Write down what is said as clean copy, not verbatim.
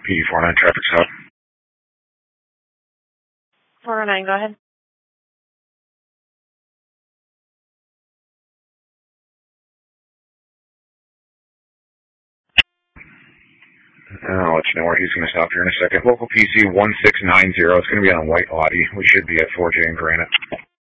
PD49 traffic stop. 409, go ahead. I'll let you know where he's going to stop here in a second. Local PC 1690. It's going to be on a white Audi. We should be at 4J and Granite.